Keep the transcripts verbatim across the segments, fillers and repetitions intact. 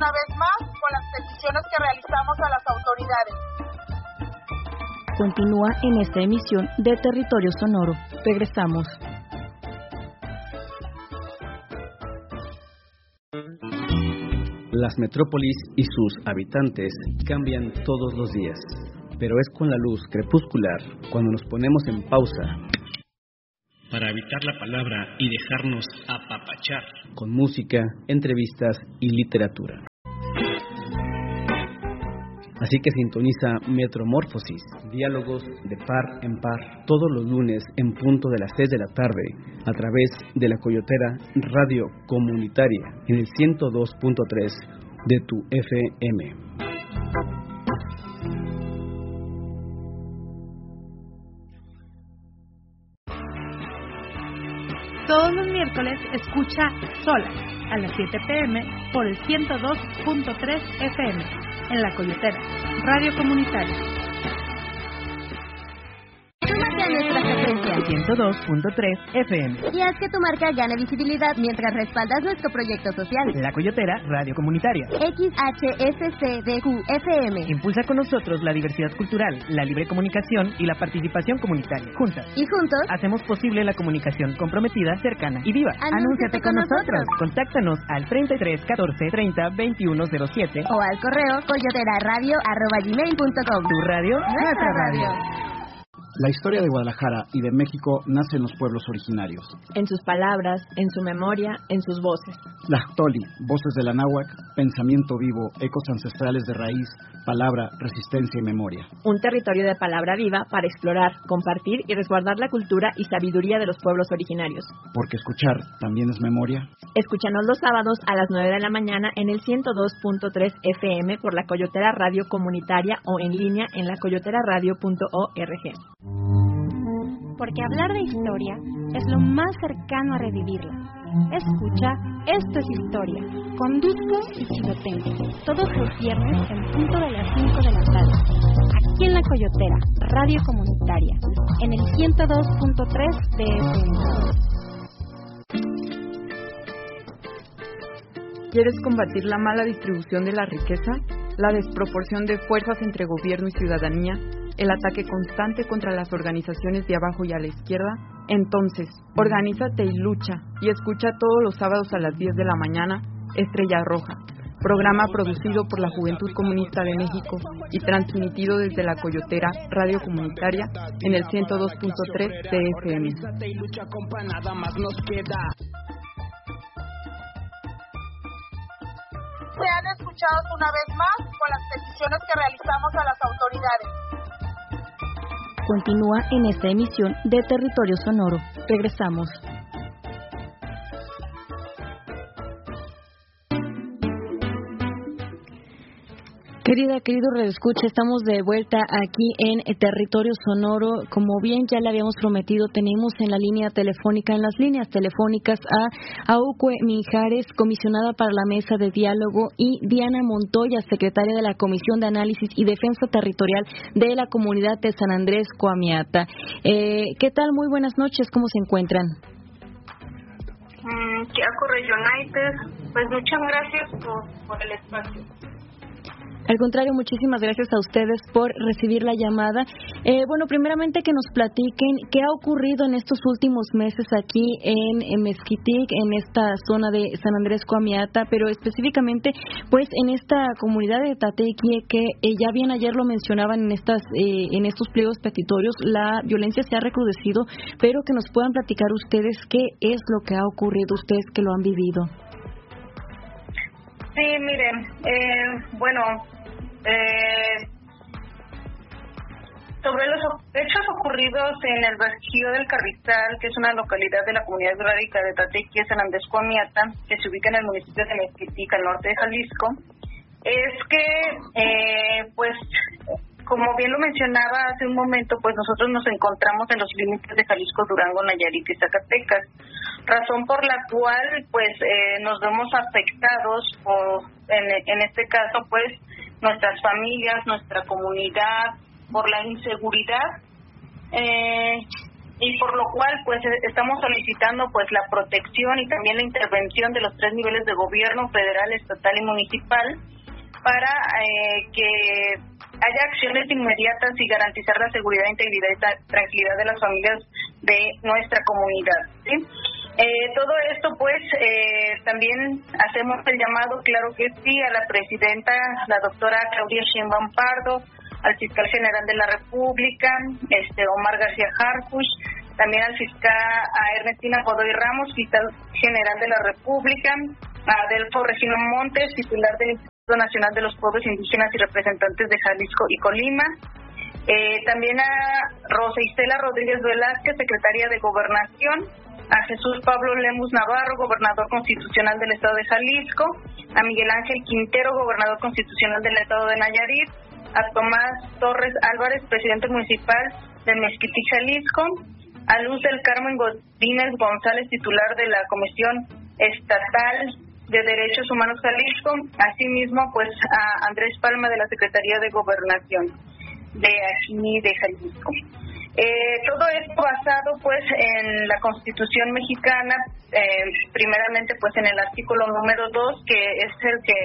una vez más con las peticiones que realizamos a las autoridades. Continúa en esta emisión de Territorio Sonoro. Regresamos. Las metrópolis y sus habitantes cambian todos los días, pero es con la luz crepuscular cuando nos ponemos en pausa para evitar la palabra y dejarnos apapachar con música, entrevistas y literatura. Así que sintoniza Metromorfosis, diálogos de par en par, todos los lunes en punto de las seis de la tarde, a través de la Coyotera Radio Comunitaria, en el ciento dos punto tres de tu F M. Todos los miércoles escucha Sola, a las siete pm, por el ciento dos punto tres F M, en La Coyotera, Radio Comunitaria. Súmate a nuestra frecuencia ciento dos punto tres F M y haz que tu marca gane visibilidad mientras respaldas nuestro proyecto social. La Coyotera Radio Comunitaria. X H S C D Q F M. Impulsa con nosotros la diversidad cultural, la libre comunicación y la participación comunitaria. Juntas y juntos hacemos posible la comunicación comprometida, cercana y viva. Anúnciate con nosotros. Contáctanos al treinta y tres catorce treinta veintiuno cero siete o al correo coyoteraradio arroba gmail punto com. Tu radio, nuestra radio. La historia de Guadalajara y de México nace en los pueblos originarios. En sus palabras, en su memoria, en sus voces. Tlachtoli, voces de la náhuatl, pensamiento vivo, ecos ancestrales de raíz, palabra, resistencia y memoria. Un territorio de palabra viva para explorar, compartir y resguardar la cultura y sabiduría de los pueblos originarios. Porque escuchar también es memoria. Escúchanos los sábados a las nueve de la mañana en el ciento dos punto tres F M por la Coyotera Radio Comunitaria o en línea en la coyotera radio punto org. Porque hablar de historia es lo más cercano a revivirla. Escucha, esto es historia. Conduzco y chilotengo. Todos los viernes en punto de las cinco de la tarde. Aquí en La Coyotera, Radio Comunitaria, en el ciento dos punto tres de F M. ¿Quieres combatir la mala distribución de la riqueza, la desproporción de fuerzas entre gobierno y ciudadanía, el ataque constante contra las organizaciones de abajo y a la izquierda? Entonces, organízate y lucha, y escucha todos los sábados a las diez de la mañana Estrella Roja, programa producido por la Juventud Comunista de México y transmitido desde La Coyotera Radio Comunitaria en el ciento dos punto tres de F M. Sean escuchados una vez más con las peticiones que realizamos a las autoridades. Continúa en esta emisión de Territorio Sonoro. Regresamos. Querida, querido redescucha, estamos de vuelta aquí en Territorio Sonoro. Como bien ya le habíamos prometido, tenemos en la línea telefónica, en las líneas telefónicas a Auque Mijares, comisionada para la Mesa de Diálogo, y Diana Montoya, secretaria de la Comisión de Análisis y Defensa Territorial de la Comunidad de San Andrés Coamiata. Eh, ¿Qué tal? Muy buenas noches, ¿cómo se encuentran? Mm, ¿Qué ocurre, United? Pues muchas gracias por, por el espacio. Al contrario, muchísimas gracias a ustedes por recibir la llamada. Eh, bueno, primeramente que nos platiquen qué ha ocurrido en estos últimos meses aquí en, en Mezquitic, en esta zona de San Andrés Coamiata, pero específicamente pues en esta comunidad de Tatequie, que eh, ya bien ayer lo mencionaban en estas eh, en estos pliegos petitorios, la violencia se ha recrudecido, pero que nos puedan platicar ustedes qué es lo que ha ocurrido, ustedes que lo han vivido. Sí, miren, eh, bueno, eh, sobre los hechos ocurridos en el Bajío del Carrizal, que es una localidad de la comunidad histórica de Tatequie, San Andrés Coamiata, que se ubica en el municipio de Mezquitic, al norte de Jalisco, es que, eh, pues, como bien lo mencionaba hace un momento, pues nosotros nos encontramos en los límites de Jalisco, Durango, Nayarit y Zacatecas, razón por la cual pues eh, nos vemos afectados, o en, en este caso pues nuestras familias, nuestra comunidad, por la inseguridad. Eh, y por lo cual pues estamos solicitando pues la protección y también la intervención de los tres niveles de gobierno, federal, estatal y municipal, para eh, que haya acciones inmediatas y garantizar la seguridad, integridad y tranquilidad de las familias de nuestra comunidad, ¿sí? Eh, todo esto pues eh, también hacemos el llamado, claro que sí, a la presidenta, la doctora Claudia Sheinbaum Pardo, al fiscal general de la República, este Omar García Harfuch, también al fiscal, a Ernestina Godoy Ramos, fiscal general de la República, a Adelfo Regino Montes, titular del Instituto Nacional de los Pueblos Indígenas y representantes de Jalisco y Colima, eh, también a Rosa Isela Rodríguez Velázquez, secretaria de Gobernación, a Jesús Pablo Lemus Navarro, gobernador constitucional del Estado de Jalisco, a Miguel Ángel Quintero, gobernador constitucional del Estado de Nayarit, a Tomás Torres Álvarez, presidente municipal de Mezquitic, Jalisco, a Luz del Carmen Godínez González, titular de la Comisión Estatal de Derechos Humanos Jalisco, asimismo pues a Andrés Palma de la Secretaría de Gobernación de aquí de Jalisco. Eh, todo esto basado pues en la Constitución mexicana, eh, primeramente pues en el artículo número dos, que es el que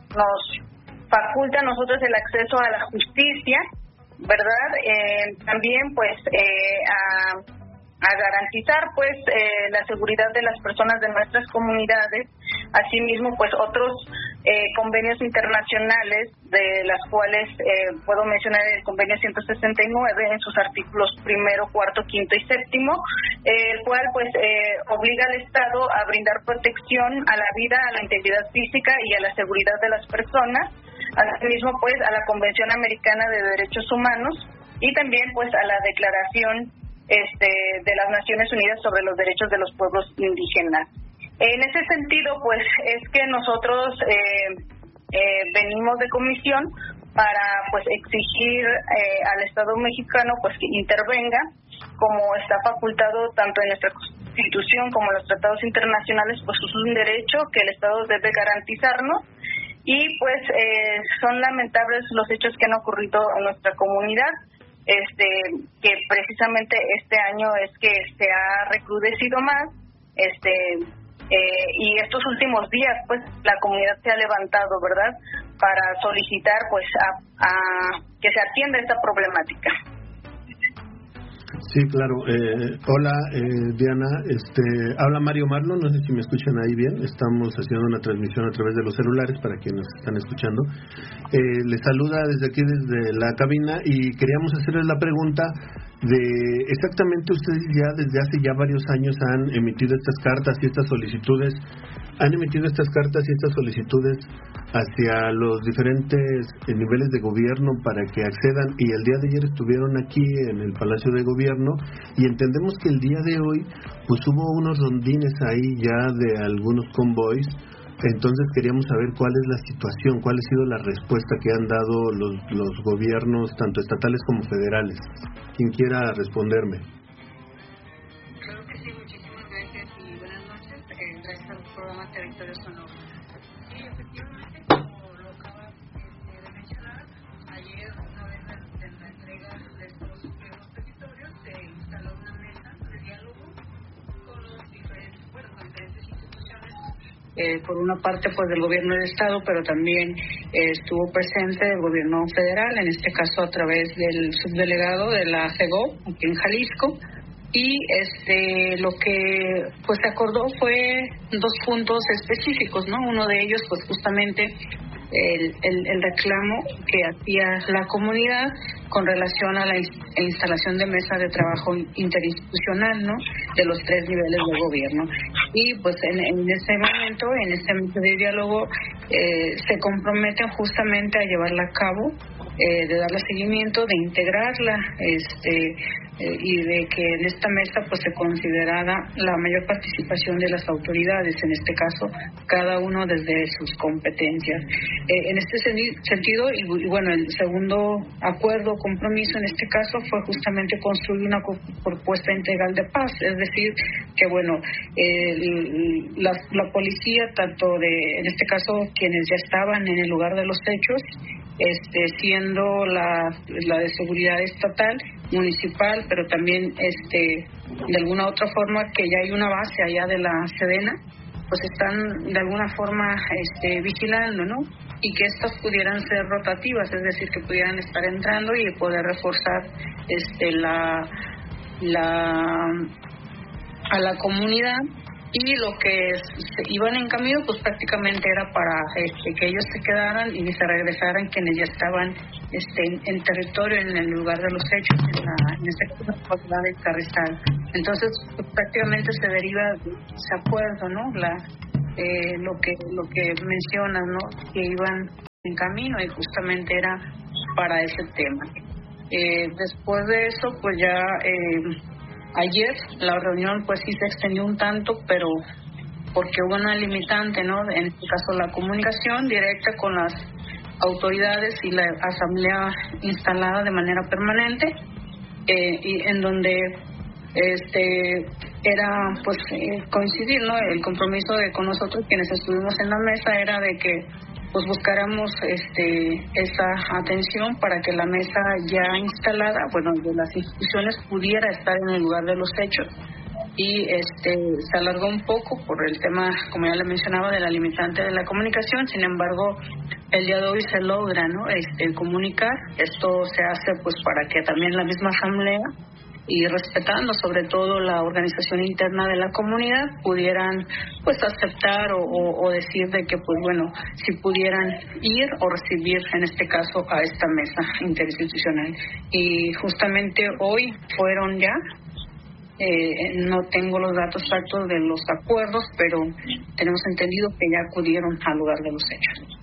nos faculta a nosotros el acceso a la justicia, ¿verdad? Eh, también pues eh, a a garantizar pues eh, la seguridad de las personas de nuestras comunidades, asimismo pues otros eh, convenios internacionales, de las cuales eh, puedo mencionar el convenio ciento sesenta y nueve en sus artículos primero, cuarto, quinto y séptimo, eh, el cual pues eh, obliga al Estado a brindar protección a la vida, a la integridad física y a la seguridad de las personas, asimismo pues a la Convención Americana de Derechos Humanos y también pues a la Declaración Este, de las Naciones Unidas sobre los Derechos de los Pueblos Indígenas. En ese sentido, pues, es que nosotros eh, eh, venimos de comisión para, pues, exigir eh, al Estado mexicano, pues, que intervenga, como está facultado tanto en nuestra Constitución como en los tratados internacionales, pues, es un derecho que el Estado debe garantizarnos. Y, pues, eh, son lamentables los hechos que han ocurrido en nuestra comunidad, este que precisamente este año es que se ha recrudecido más, este eh, y estos últimos días pues la comunidad se ha levantado, ¿verdad?, para solicitar pues a, a que se atienda esta problemática. Sí, claro. Eh, hola, eh, Diana. Este, habla Mario Marlon. No sé si me escuchan ahí bien. Estamos haciendo una transmisión a través de los celulares para quienes están escuchando. Eh, les saluda desde aquí, desde la cabina, y queríamos hacerles la pregunta de exactamente ustedes ya desde hace ya varios años han emitido estas cartas y estas solicitudes, han emitido estas cartas y estas solicitudes hacia los diferentes niveles de gobierno para que accedan, y el día de ayer estuvieron aquí en el Palacio de Gobierno y entendemos que el día de hoy pues hubo unos rondines ahí ya de algunos convoys. Entonces queríamos saber cuál es la situación, cuál ha sido la respuesta que han dado los, los gobiernos tanto estatales como federales. Quien quiera responderme. Claro que sí, muchísimas gracias y buenas noches. Eh, gracias al programa Territorio Sonoro. Sí, efectivamente, como lo acabas este, de mencionar, ayer, una vez de la entrega de estos nuevos territorios, se instaló una mesa de diálogo con los diferentes, bueno, con diferentes instituciones. Eh, por una parte pues del gobierno del estado, pero también eh, estuvo presente el gobierno federal, en este caso a través del subdelegado de la C E G O aquí en Jalisco, y este lo que pues se acordó fue dos puntos específicos, ¿no? Uno de ellos pues justamente el, el, el reclamo que hacía la comunidad con relación a la instalación de mesa de trabajo interinstitucional, ¿no?, de los tres niveles de gobierno. Y pues en, en ese momento, en este momento de diálogo, eh, se comprometen justamente a llevarla a cabo, eh, de darle seguimiento, de integrarla, este eh, y de que en esta mesa pues se considerara la mayor participación de las autoridades, en este caso cada uno desde sus competencias. Eh, en este sentido, y, y bueno, el segundo acuerdo, compromiso en este caso fue justamente construir una propuesta integral de paz, es decir, que bueno, eh, la, la policía, tanto de, en este caso, quienes ya estaban en el lugar de los hechos, este, siendo la, la de seguridad estatal, municipal, pero también este de alguna otra forma que ya hay una base allá de la Sedena, pues están de alguna forma este, vigilando, ¿no? Y que estas pudieran ser rotativas, es decir, que pudieran estar entrando y poder reforzar este la la a la comunidad. Y lo que se iban en camino, pues prácticamente era para este, que ellos se quedaran y se regresaran quienes ya estaban este, en, en territorio, en el lugar de los hechos, en, la, en este caso, la ciudad del Carrizal. Entonces, pues, prácticamente se deriva de ese acuerdo, ¿no? La, eh, lo que lo que mencionan, ¿no? Que iban en camino y justamente era para ese tema. Eh, después de eso, pues ya... Eh, Ayer la reunión pues sí se extendió un tanto, pero porque hubo una limitante, ¿no? En este caso la comunicación directa con las autoridades y la asamblea instalada de manera permanente, eh, y en donde este era pues eh, coincidir, ¿no? El compromiso de con nosotros quienes estuvimos en la mesa era de que pues buscáramos este esa atención para que la mesa ya instalada, bueno, de las instituciones pudiera estar en el lugar de los hechos. Y este se alargó un poco por el tema, como ya le mencionaba, de la limitante de la comunicación. Sin embargo, el día de hoy se logra, ¿no? Este comunicar. Esto se hace pues para que también la misma asamblea, y respetando sobre todo la organización interna de la comunidad, pudieran pues aceptar o, o, o decir de que pues bueno, si pudieran ir o recibir en este caso a esta mesa interinstitucional. Y justamente hoy fueron ya, eh, no tengo los datos exactos de los acuerdos, pero tenemos entendido que ya acudieron al lugar de los hechos.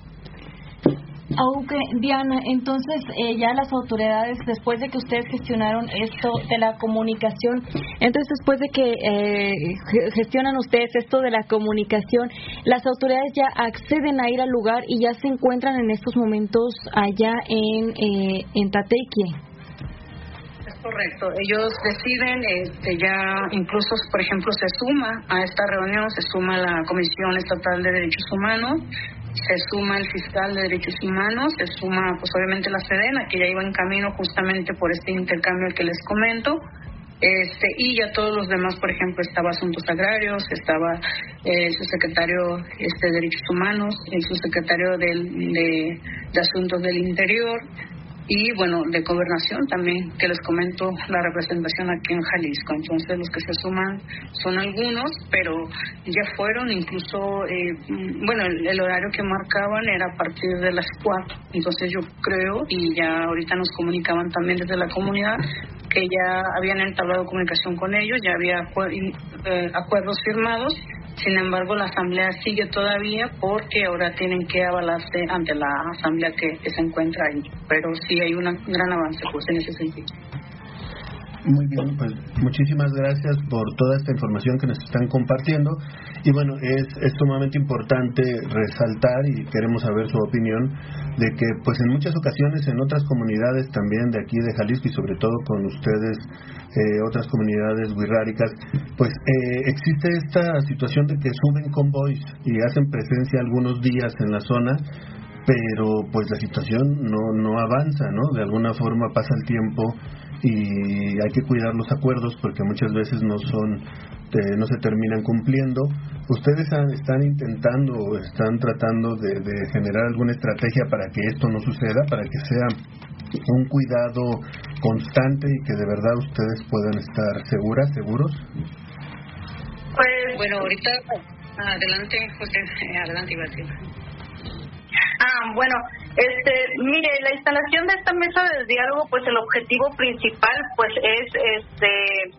Aunque, Diana, entonces eh, ya las autoridades, después de que ustedes gestionaron esto de la comunicación, entonces después de que eh, gestionan ustedes esto de la comunicación, las autoridades ya acceden a ir al lugar y ya se encuentran en estos momentos allá en, eh, en Tatequie. Es correcto, ellos deciden, este, ya incluso, por ejemplo, se suma a esta reunión, se suma la Comisión Estatal de Derechos Humanos, se suma el fiscal de Derechos Humanos, se suma pues obviamente la Sedena, que ya iba en camino justamente por este intercambio que les comento, este y ya todos los demás, por ejemplo, estaba Asuntos Agrarios, estaba eh, el subsecretario este, de Derechos Humanos, el subsecretario del, de, de Asuntos del Interior, y bueno, de Gobernación también, que les comento la representación aquí en Jalisco. Entonces los que se suman son algunos, pero ya fueron incluso, eh, bueno, el, el horario que marcaban era a partir de las cuatro. Entonces yo creo, y ya ahorita nos comunicaban también desde la comunidad, que ya habían entablado comunicación con ellos, ya había acu- eh, acuerdos firmados. Sin embargo, la asamblea sigue todavía porque ahora tienen que avalarse ante la asamblea que, que se encuentra ahí. Pero sí hay un gran avance pues en ese sentido. Muy bien, pues muchísimas gracias por toda esta información que nos están compartiendo. Y bueno, es, es sumamente importante resaltar, y queremos saber su opinión, de que pues en muchas ocasiones en otras comunidades también de aquí de Jalisco, y sobre todo con ustedes, eh, otras comunidades wixárikas, pues eh, existe esta situación de que suben convoys y hacen presencia algunos días en la zona, pero pues la situación no, no avanza, ¿no? De alguna forma pasa el tiempo y hay que cuidar los acuerdos porque muchas veces no son eh, no se terminan cumpliendo. ¿Ustedes han, están intentando o están tratando de, de generar alguna estrategia para que esto no suceda, para que sea un cuidado constante y que de verdad ustedes puedan estar seguras, seguros? Pues bueno, ahorita adelante, José, adelante, iba a decir. Ah, bueno, este, mire, la instalación de esta mesa de diálogo, pues el objetivo principal, pues es, este,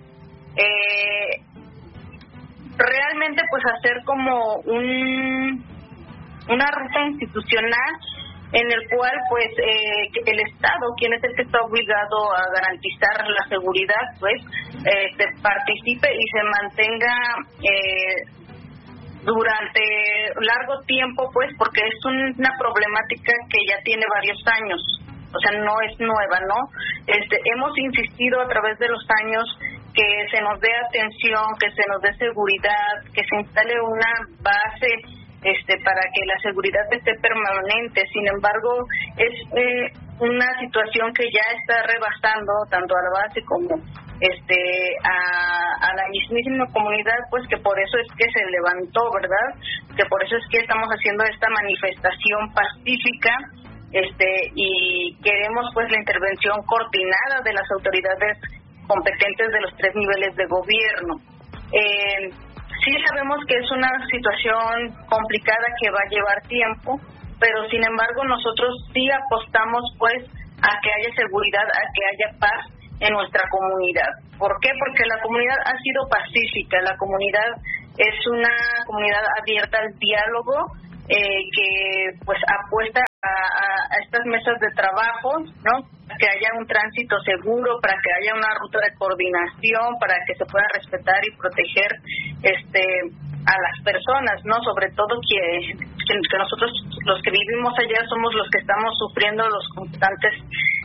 eh, realmente, pues hacer como un, una ruta institucional en el cual, pues, eh, el Estado, quien es el que está obligado a garantizar la seguridad, pues, este, participe y se mantenga eh, durante largo tiempo, pues, porque es una problemática que ya tiene varios años, o sea, no es nueva, ¿no? Este, hemos insistido a través de los años que se nos dé atención, que se nos dé seguridad, que se instale una base este para que la seguridad esté permanente. Sin embargo, es eh, una situación que ya está rebasando tanto a la base como este a, a la mismísima comunidad, pues que por eso es que se levantó, ¿verdad? Que por eso es que estamos haciendo esta manifestación pacífica, este y queremos pues la intervención coordinada de las autoridades competentes de los tres niveles de gobierno. Eh, sí sabemos que es una situación complicada que va a llevar tiempo, pero sin embargo nosotros sí apostamos pues a que haya seguridad, a que haya paz en nuestra comunidad. ¿Por qué? Porque la comunidad ha sido pacífica, la comunidad es una comunidad abierta al diálogo, eh, que pues apuesta a, a, a estas mesas de trabajo, ¿no? Para que haya un tránsito seguro, para que haya una ruta de coordinación, para que se pueda respetar y proteger este a las personas, ¿no? Sobre todo que, que, que nosotros los que vivimos allá somos los que estamos sufriendo los constantes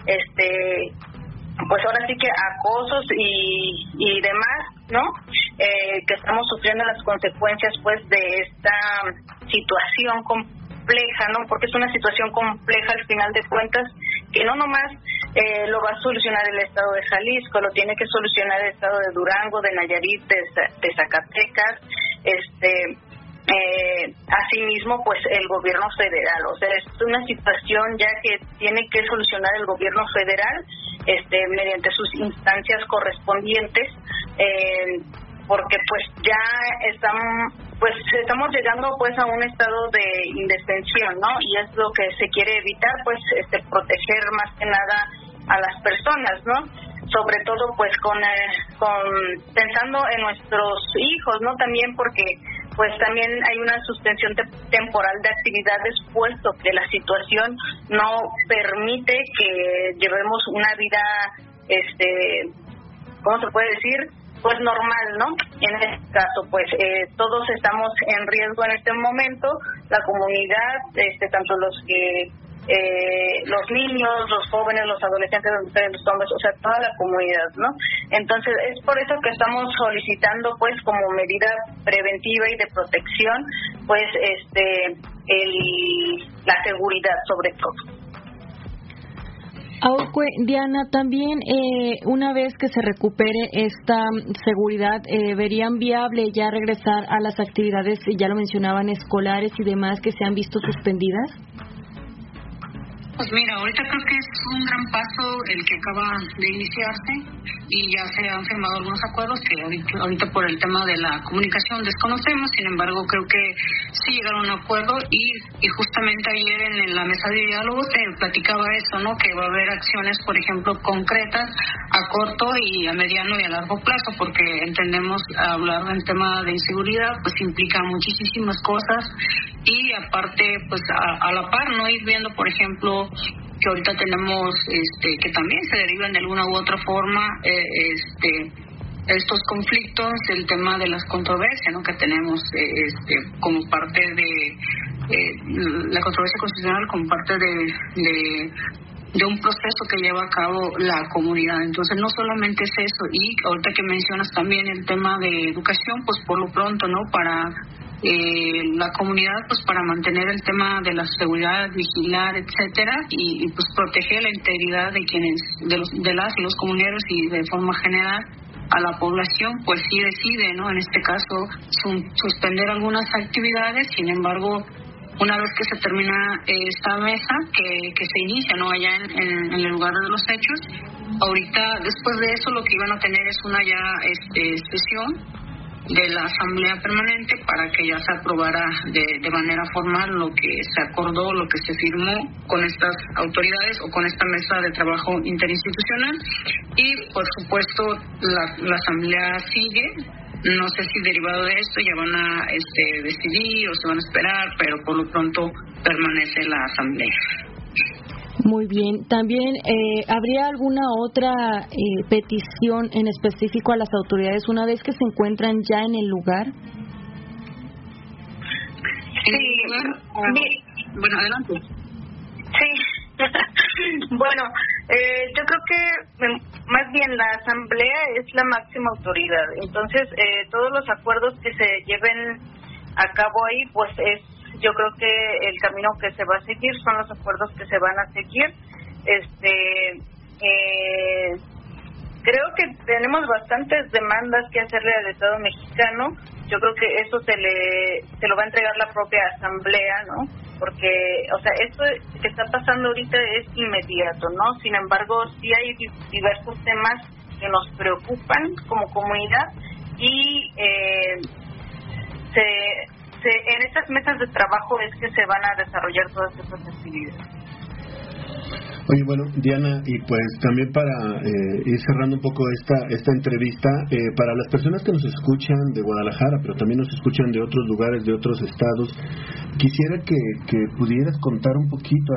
este pues ahora sí que acosos y, y demás, ¿no? Eh, que estamos sufriendo las consecuencias pues de esta situación compleja, ¿no? Porque es una situación compleja al final de cuentas, que no nomás eh, lo va a solucionar el estado de Jalisco, lo tiene que solucionar el estado de Durango, de Nayarit, de, de Zacatecas, este eh, asimismo pues el gobierno federal. O sea, es una situación ya que tiene que solucionar el gobierno federal este mediante sus instancias correspondientes, eh, porque pues ya estamos pues estamos llegando pues a un estado de indefensión, ¿no? Y es lo que se quiere evitar, pues este proteger más que nada a las personas, ¿no? Sobre todo pues con eh, con pensando en nuestros hijos, ¿no? También porque pues también hay una suspensión te- temporal de actividades, puesto que la situación no permite que llevemos una vida, este, ¿cómo se puede decir? Pues normal, ¿no? En este caso, pues eh, todos estamos en riesgo en este momento, la comunidad, este, tanto los que eh, los niños, los jóvenes, los adolescentes, las mujeres, los hombres, o sea, toda la comunidad, ¿no? Entonces, es por eso que estamos solicitando, pues, como medida preventiva y de protección, pues, este, el, la seguridad, sobre todo. Aurcue, Diana, también eh, una vez que se recupere esta seguridad, eh, ¿verían viable ya regresar a las actividades, ya lo mencionaban, escolares y demás que se han visto suspendidas? Pues mira, ahorita creo que es un gran paso el que acaba de iniciarse y ya se han firmado algunos acuerdos que ahorita, ahorita por el tema de la comunicación desconocemos. Sin embargo, creo que sí llegaron a un acuerdo y, y justamente ayer en, en la mesa de diálogo se platicaba eso, ¿no? Que va a haber acciones, por ejemplo, concretas a corto y a mediano y a largo plazo, porque entendemos hablar del tema de inseguridad pues implica muchísimas cosas y aparte pues a, a la par, ¿no? Ir viendo, por ejemplo, que ahorita tenemos este que también se derivan de alguna u otra forma eh, este estos conflictos, el tema de las controversias, ¿no? Que tenemos eh, este como parte de eh, la controversia constitucional como parte de, de de un proceso que lleva a cabo la comunidad. Entonces no solamente es eso, y ahorita que mencionas también el tema de educación, pues por lo pronto, ¿no? Para eh, la comunidad, pues para mantener el tema de la seguridad, vigilar, etcétera, y, y pues proteger la integridad de quienes, de los, de las y los comuneros y de forma general a la población, pues sí decide, ¿no? En este caso su, suspender algunas actividades. Sin embargo, una vez que se termina esta mesa, que, que se inicia, ¿no? Allá en, en, en el lugar de los hechos, ahorita, después de eso, lo que iban a tener es una ya este, sesión de la Asamblea Permanente para que ya se aprobara de, de manera formal lo que se acordó, lo que se firmó con estas autoridades o con esta mesa de trabajo interinstitucional. Y, por supuesto, la, la Asamblea sigue. No sé si derivado de esto ya van a este, decidir o se van a esperar, pero por lo pronto permanece la asamblea. Muy bien. También, eh, ¿habría alguna otra eh, petición en específico a las autoridades una vez que se encuentran ya en el lugar? Sí, bueno, bueno adelante. Sí. Bueno, eh, yo creo que más bien la asamblea es la máxima autoridad, entonces eh, todos los acuerdos que se lleven a cabo ahí, pues es, yo creo que el camino que se va a seguir son los acuerdos que se van a seguir. Este, eh, creo que tenemos bastantes demandas que hacerle al Estado mexicano. Yo creo que eso se le se lo va a entregar la propia asamblea, ¿no? Porque, o sea, esto que está pasando ahorita es inmediato, ¿no? Sin embargo, sí hay diversos temas que nos preocupan como comunidad y eh, se, se en estas mesas de trabajo es que se van a desarrollar todas estas actividades. Oye, bueno, Diana, y pues también para eh, ir cerrando un poco esta esta entrevista, eh, para las personas que nos escuchan de Guadalajara, pero también nos escuchan de otros lugares, de otros estados, quisiera que, que pudieras contar un poquito